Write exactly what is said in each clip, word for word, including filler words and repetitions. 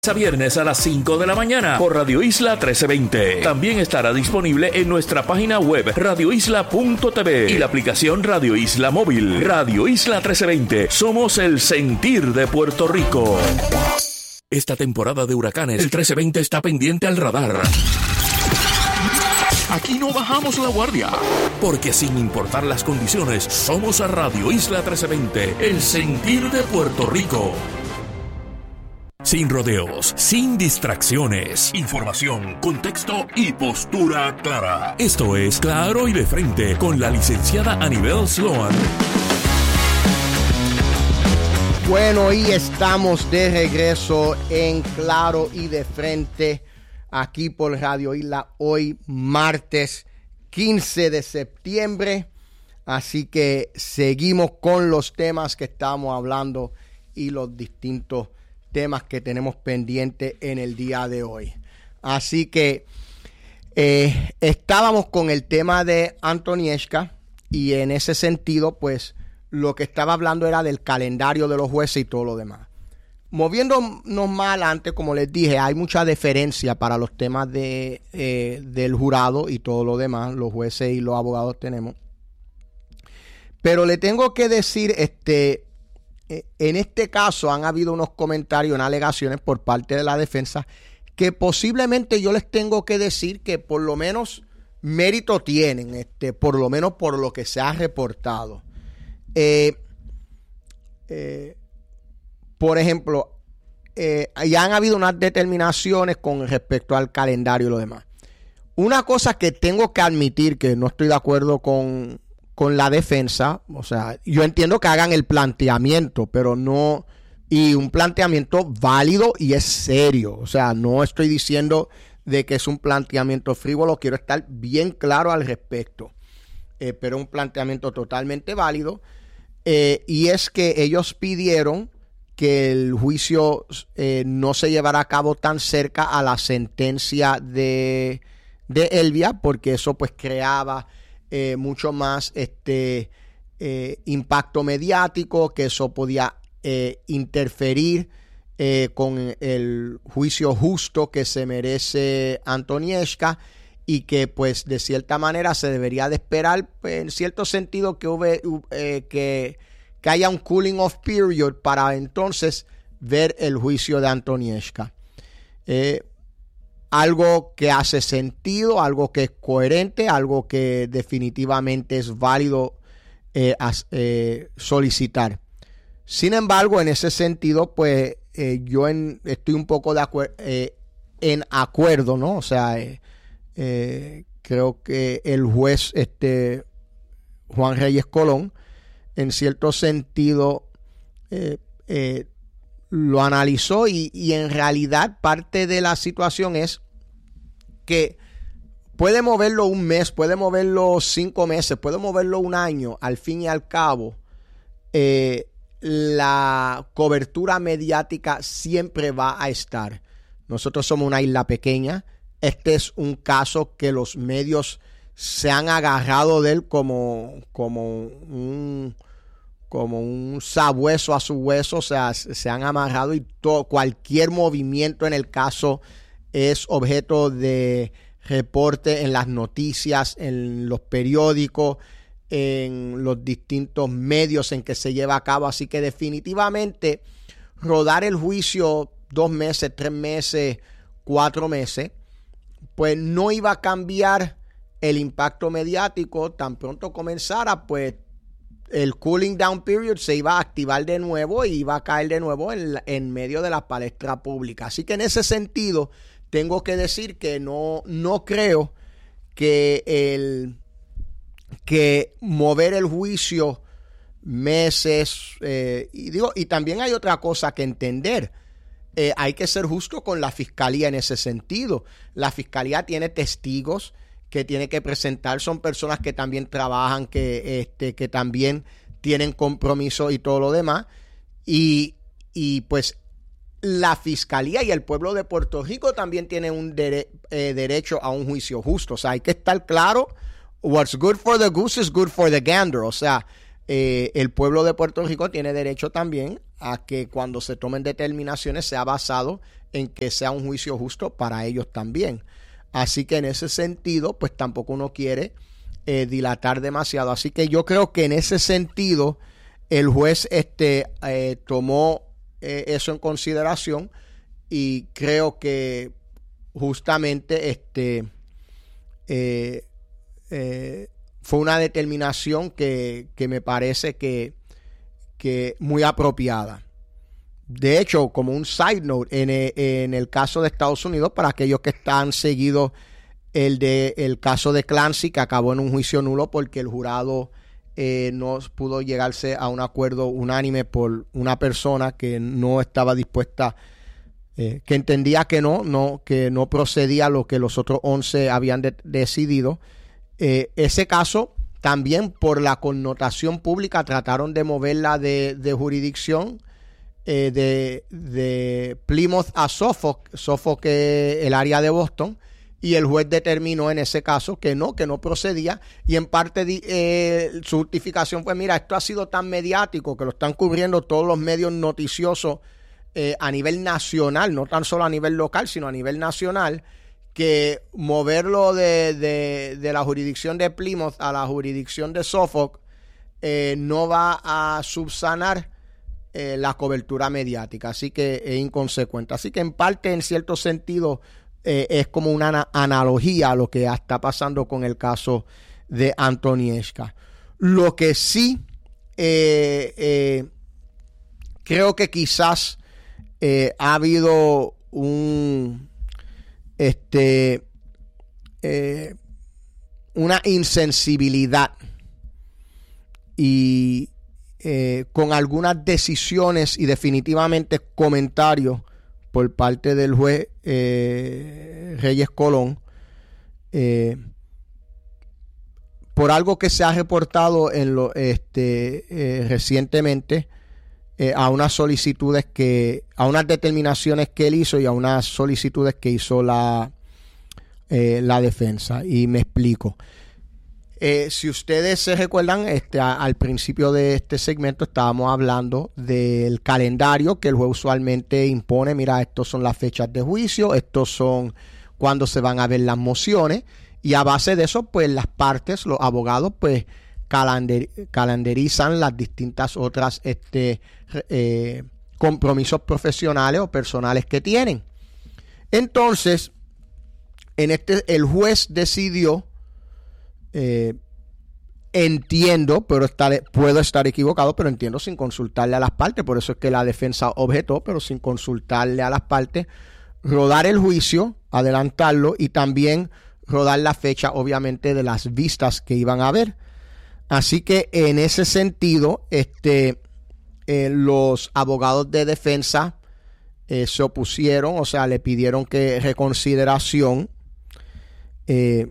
A viernes a las cinco de la mañana por Radio Isla trece veinte. También estará disponible en nuestra página web radio isla punto t v y la aplicación Radio Isla Móvil. Radio Isla trece veinte. Somos el sentir de Puerto Rico. Esta temporada de huracanes, el trece veinte está pendiente al radar. Aquí no bajamos la guardia, porque sin importar las condiciones, somos a Radio Isla trece veinte, el sentir de Puerto Rico. Sin rodeos, sin distracciones, información, contexto y postura clara. Esto es Claro y de Frente con la licenciada Anibel Sloan. Bueno, y estamos de regreso en Claro y de Frente, aquí por Radio Isla, hoy martes quince de septiembre. Así que seguimos con los temas que estamos hablando y los distintos temas que tenemos pendientes en el día de hoy. Así que eh, estábamos con el tema de Antonieshka y en ese sentido, pues lo que estaba hablando era del calendario de los jueces y todo lo demás. Moviéndonos más adelante, como les dije, hay mucha deferencia para los temas de, eh, del jurado y todo lo demás, los jueces y los abogados tenemos. Pero le tengo que decir, este... en este caso han habido unos comentarios, unas alegaciones por parte de la defensa que posiblemente yo les tengo que decir que por lo menos mérito tienen, este, por lo menos por lo que se ha reportado. Eh, eh, por ejemplo, eh, ya han habido unas determinaciones con respecto al calendario y lo demás. Una cosa que tengo que admitir que no estoy de acuerdo con... con la defensa, o sea, yo entiendo que hagan el planteamiento, pero no, y un planteamiento válido y es serio, o sea, no estoy diciendo de que es un planteamiento frívolo, quiero estar bien claro al respecto, eh, pero un planteamiento totalmente válido, eh, y es que ellos pidieron que el juicio eh, no se llevara a cabo tan cerca a la sentencia de, de Elvia, porque eso pues creaba Eh, mucho más este eh, impacto mediático, que eso podía eh, interferir eh, con el juicio justo que se merece Antonieshka y que pues de cierta manera se debería de esperar, pues, en cierto sentido que, hube, eh, que, que haya un cooling off period para entonces ver el juicio de Antonieshka. Eh, Algo que hace sentido, algo que es coherente, algo que definitivamente es válido eh, as, eh, solicitar. Sin embargo, en ese sentido, pues eh, yo en, estoy un poco de acuer- eh, en acuerdo, ¿no? O sea, eh, eh, creo que el juez este, Juan Reyes Colón, en cierto sentido, eh, eh, lo analizó y, y en realidad parte de la situación es que puede moverlo un mes, puede moverlo cinco meses, puede moverlo un año. Al fin y al cabo, eh, la cobertura mediática siempre va a estar. Nosotros somos una isla pequeña. Este es un caso que los medios se han agarrado de él como, como un... como un sabueso a su hueso, o sea, se han amarrado y todo, cualquier movimiento en el caso es objeto de reporte en las noticias, en los periódicos, en los distintos medios en que se lleva a cabo. Así que definitivamente rodar el juicio dos meses, tres meses, cuatro meses, pues no iba a cambiar el impacto mediático. Tan pronto comenzara, pues el cooling down period se iba a activar de nuevo y iba a caer de nuevo en, en medio de la palestra pública. Así que en ese sentido tengo que decir que no, no creo que el que mover el juicio meses eh, y digo y también hay otra cosa que entender. Eh, hay que ser justo con la fiscalía en ese sentido. La fiscalía tiene testigos que tiene que presentar, son personas que también trabajan, que, este, que también tienen compromiso y todo lo demás. Y, y pues la fiscalía y el pueblo de Puerto Rico también tienen un dere- eh, derecho a un juicio justo. O sea, hay que estar claro, what's good for the goose is good for the gander. O sea, eh, el pueblo de Puerto Rico tiene derecho también a que cuando se tomen determinaciones sea basado en que sea un juicio justo para ellos también. Así que en ese sentido, pues tampoco uno quiere eh, dilatar demasiado. Así que yo creo que en ese sentido el juez este, eh, tomó eh, eso en consideración y creo que justamente este eh, eh, fue una determinación que, que me parece que, que muy apropiada. De hecho, como un side note, en el, en el caso de Estados Unidos, para aquellos que están seguidos el de el caso de Clancy, que acabó en un juicio nulo porque el jurado eh, no pudo llegarse a un acuerdo unánime por una persona que no estaba dispuesta, eh, que entendía que no, no, que no procedía lo que los otros once habían de, decidido. Eh, ese caso también por la connotación pública trataron de moverla de, de jurisdicción eh, de, de Plymouth a Suffolk, Suffolk eh, el área de Boston, y el juez determinó en ese caso que no, que no procedía, y en parte eh, su justificación fue, mira, esto ha sido tan mediático que lo están cubriendo todos los medios noticiosos eh, a nivel nacional, no tan solo a nivel local, sino a nivel nacional, que moverlo de, de, de la jurisdicción de Plymouth a la jurisdicción de Suffolk eh, no va a subsanar eh, la cobertura mediática, así que es inconsecuente. Así que en parte, en cierto sentido, eh, es como una ana- analogía a lo que está pasando con el caso de Anthony Eshka. Lo que sí eh, eh, creo que quizás eh, ha habido un Este, eh, una insensibilidad y eh, con algunas decisiones y definitivamente comentarios por parte del juez eh, Reyes Colón eh, por algo que se ha reportado en lo, este, eh, recientemente eh, a unas solicitudes que, a unas determinaciones que él hizo y a unas solicitudes que hizo la, eh, la defensa. Y me explico. Eh, si ustedes se recuerdan, este, a, al principio de este segmento estábamos hablando del calendario que el juez usualmente impone. Mira, estos son las fechas de juicio, estos son cuando se van a ver las mociones, y a base de eso, pues las partes, los abogados, pues calander, calendarizan las distintas otras este, eh, compromisos profesionales o personales que tienen. Entonces, en este, el juez decidió, eh, entiendo, pero estar, puedo estar equivocado, pero entiendo, sin consultarle a las partes, por eso es que la defensa objetó, pero sin consultarle a las partes, rodar el juicio, adelantarlo y también rodar la fecha, obviamente, de las vistas que iban a haber. Así que en ese sentido, este, eh, los abogados de defensa eh, se opusieron, o sea, le pidieron que reconsideración eh,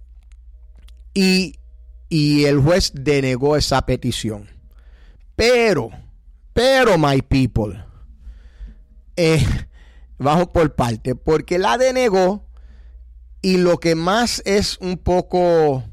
y, y el juez denegó esa petición. Pero, pero, my people, eh, vamos por parte, porque la denegó. Y lo que más es un poco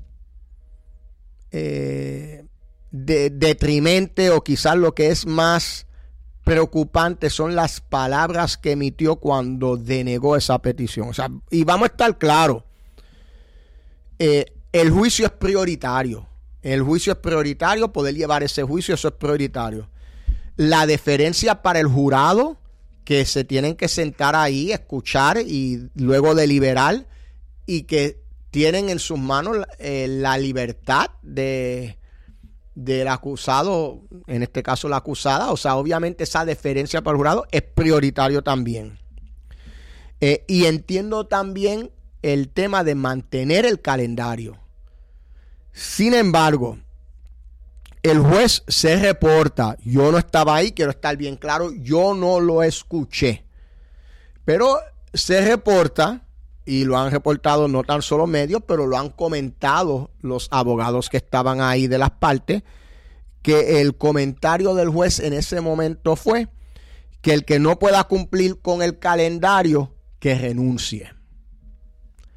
eh, de, detrimente, o quizás lo que es más preocupante, son las palabras que emitió cuando denegó esa petición. O sea, y vamos a estar claros, eh, el juicio es prioritario. El juicio es prioritario, poder llevar ese juicio, eso es prioritario. La deferencia para el jurado, que se tienen que sentar ahí, escuchar y luego deliberar, y que tienen en sus manos eh, la libertad de del acusado, en este caso la acusada. O sea, obviamente esa deferencia para el jurado es prioritario también. Eh, y entiendo también el tema de mantener el calendario. Sin embargo, el juez se reporta, yo no estaba ahí, quiero estar bien claro, yo no lo escuché, pero se reporta, y lo han reportado no tan solo medios, pero lo han comentado los abogados que estaban ahí de las partes, que el comentario del juez en ese momento fue que el que no pueda cumplir con el calendario, que renuncie.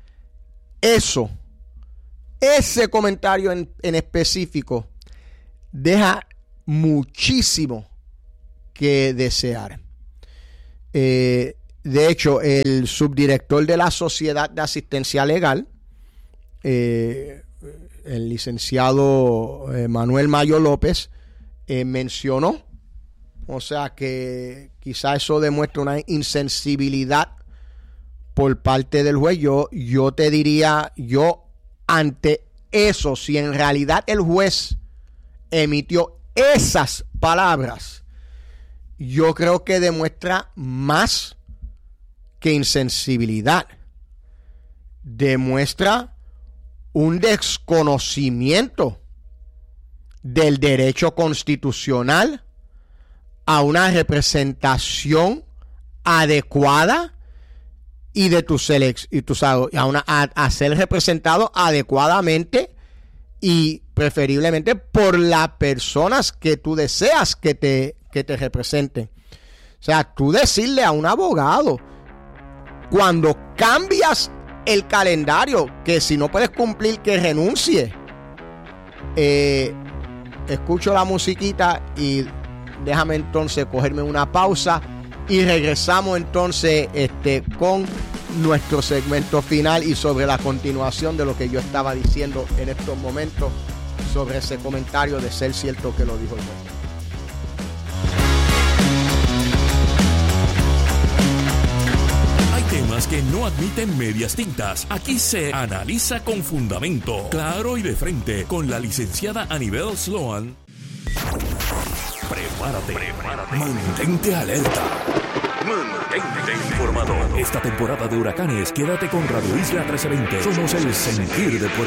Eso, ese comentario en, en específico, deja muchísimo que desear. Eh, de hecho, el subdirector de la Sociedad de Asistencia Legal, eh, el licenciado eh, Manuel Mayo López, eh, mencionó, o sea que quizá eso demuestra una insensibilidad por parte del juez. Yo, yo te diría, yo ante eso, si en realidad el juez emitió esas palabras, yo creo que demuestra más que insensibilidad. Demuestra un desconocimiento del derecho constitucional a una representación adecuada y de tu selección, y tu, a, una, a, a ser representado adecuadamente y preferiblemente por las personas que tú deseas que te, que te representen. O sea, tú decirle a un abogado, cuando cambias el calendario, que si no puedes cumplir, que renuncie. Eh, escucho la musiquita y déjame entonces cogerme una pausa y regresamos entonces este, con nuestro segmento final y sobre la continuación de lo que yo estaba diciendo en estos momentos sobre ese comentario de ser cierto que lo dijo el juez. Temas que no admiten medias tintas. Aquí se analiza con fundamento, claro y de frente, con la licenciada Anibel Sloan. Prepárate, prepárate. Mantente alerta. Mantente informado. Esta temporada de huracanes, quédate con Radio Isla trece veinte. Somos el sentir de Puerto